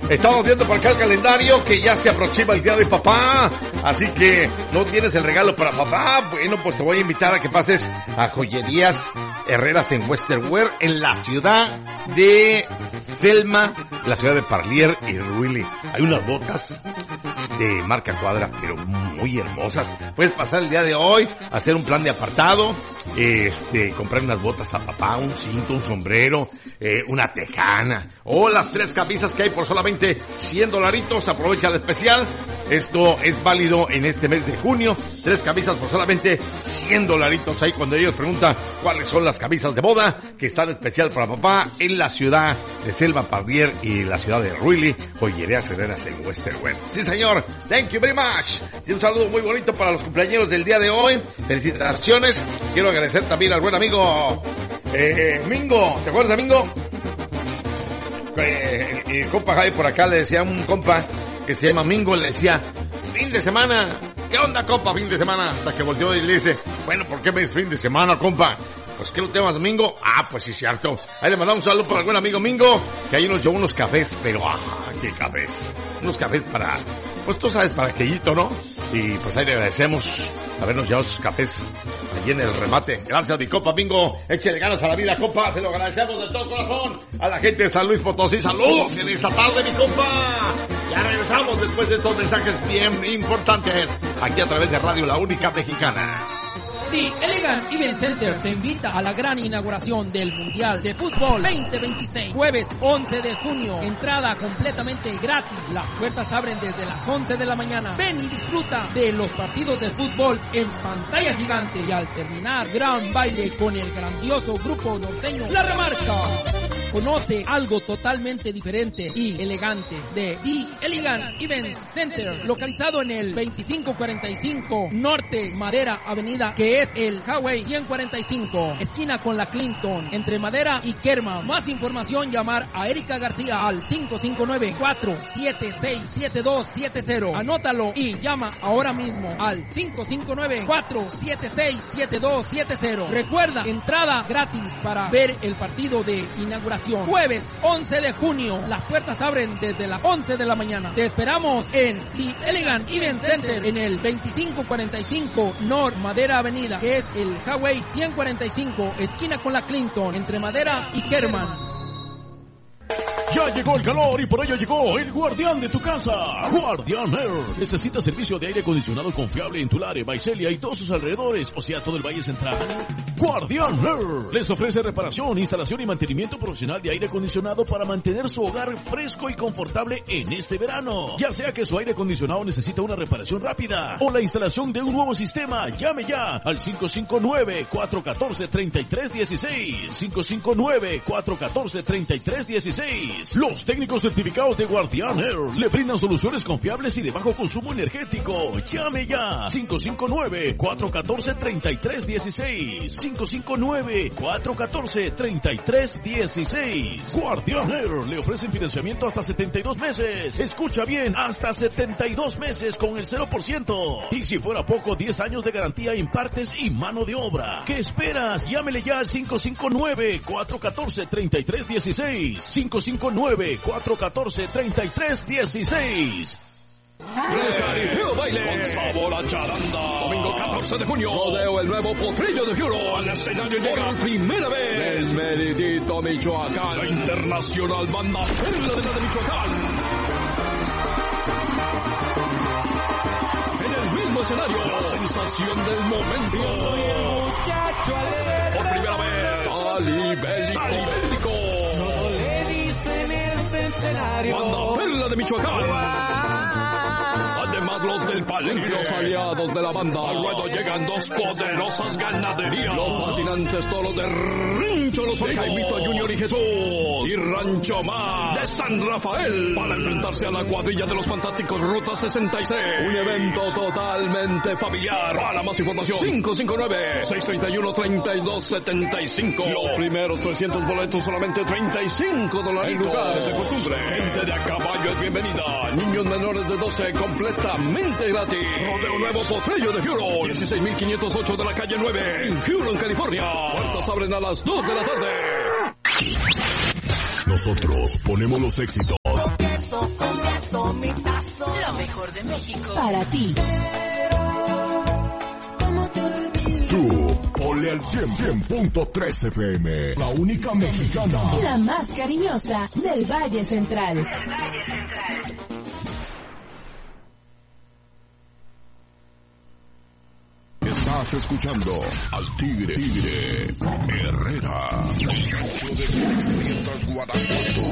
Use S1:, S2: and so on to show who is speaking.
S1: Estamos viendo por acá el calendario que ya se aproxima el día de papá. Así que no tienes el regalo para papá. Bueno, pues te voy a invitar a que pases a Joyerías Herreras en Western Wear en la ciudad de Selma, la ciudad de Parlier y Ruili. Hay unas botas de marca Cuadra, pero muy hermosas. Puedes pasar el día de hoy, hacer un plan de apartado, comprar unas botas a papá, un cinto, un sombrero, una tejana, o las 3 camisas que hay por solamente $100. Aprovecha el especial. Esto es válido en este mes de junio. 3 camisas por solamente $100. Ahí cuando ellos preguntan cuáles son las camisas de boda que están especial para papá en la ciudad de Selma, Parlier y la ciudad de Ruili. Joyerías Herreras en Western Wear. Sí, señor. Thank you very much. Y un saludo muy bonito para los cumpleaños del día de hoy. Felicitaciones. Quiero agradecer también al buen amigo Mingo. ¿Te acuerdas de Mingo? El compa Javi por acá le decía a un compa que se llama Mingo, le decía, fin de semana, ¿qué onda, compa, fin de semana? Hasta que volteó y le dice, bueno, ¿por qué me dices fin de semana, compa? Pues, ¿qué lo temas, Mingo? Ah, pues sí, cierto. Ahí le mandamos un saludo para el buen amigo Mingo, que ahí nos llevó unos cafés, pero, qué cafés. Unos cafés para, pues tú sabes, para aquellito, ¿no? Y pues ahí le agradecemos habernos llevado sus cafés allí en el remate. Gracias, mi compa Mingo. Échale ganas a la vida, compa. Se lo agradecemos de todo corazón a la gente de San Luis Potosí. Saludos en esta tarde, mi compa. Ya regresamos después de estos mensajes bien importantes aquí a través de Radio La Única Mexicana.
S2: The Elegant Event Center te invita a la gran inauguración del Mundial de Fútbol 2026, jueves 11 de junio, entrada completamente gratis, las puertas abren desde las 11 de la mañana, ven y disfruta de los partidos de fútbol en pantalla gigante y al terminar, gran baile con el grandioso grupo norteño La Remarca. Conoce algo totalmente diferente y elegante de The Elegant Event Center, localizado en el 2545 Norte Madera Avenida, que es el Highway 145, esquina con la Clinton, entre Madera y Kerman. Más información, llamar a Erika García al 559-476-7270. Anótalo y llama ahora mismo al 559-476-7270. Recuerda, entrada gratis para ver el partido de inauguración. Jueves 11 de junio, las puertas abren desde las 11 de la mañana. Te esperamos en The Elegant Event Center en el 2545 North Madera Avenida, que es el Highway 145, esquina con la Clinton, entre Madera y Kerman.
S3: Ya llegó el calor y por ello llegó el guardián de tu casa, Guardian Air. ¿Necesitas servicio de aire acondicionado confiable en Tulare, Visalia y todos sus alrededores, o sea, todo el Valle Central? Guardian Air les ofrece reparación, instalación y mantenimiento profesional de aire acondicionado para mantener su hogar fresco y confortable en este verano. Ya sea que su aire acondicionado necesita una reparación rápida o la instalación de un nuevo sistema, llame ya al 559-414-3316. 559-414-3316. Los técnicos certificados de Guardian Air le brindan soluciones confiables y de bajo consumo energético. Llame ya. 559-414-3316. 559-414-3316. Guardian Air le ofrecen financiamiento hasta 72 meses. Escucha bien, hasta 72 meses con el 0%. Y si fuera poco, 10 años de garantía en partes y mano de obra. ¿Qué esperas? Llámele ya al 559-414-3316. 559-414-3316.
S4: Recaripeo Baile con sabor a charanda. Domingo 14 de junio. Rodeo el nuevo Potrillo de Fiuro. Al escenario llega por primera vez. Desmeridito Michoacán. La internacional banda Perla de Michoacán. En el mismo escenario, la sensación del momento. Por primera vez, Ali Bélico. Banda Perla de Michoacán. Además, los del Palenque, los aliados de la banda. Al ruedo llegan dos poderosas ganaderías. Los fascinantes toros de Rancho Los Olivos, Jaimito Junior y Jesús. Y Rancho Más de San Rafael. Para enfrentarse a la cuadrilla de los fantásticos Ruta 66. Un evento totalmente familiar. Para más información, 559-631-3275. Los primeros 300 boletos solamente $35. En lugar de costumbre. Gente de a caballo es bienvenida. Niños menores de 12 completamente gratis. Rodeo Nuevo Potrillo de Huron. 16,508 de la calle 9 en Huron, California. Puertas abren a las 2 de la tarde.
S3: Nosotros ponemos los éxitos.
S5: de México.
S6: Para ti.
S7: Tú, ponle al 100.3 FM, la única mexicana,
S6: la más cariñosa del Valle Central.
S7: Estás escuchando al Tigre Herrera, el show de Guanajuato.